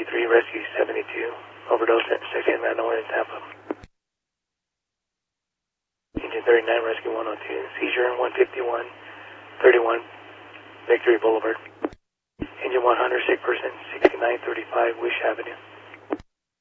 93, Rescue 72, overdose at 2nd Madeline in Tampa. Engine 39, Rescue 102, seizure 151, 31, Victory Boulevard. Engine 100, sick person, 6935 Wish Avenue.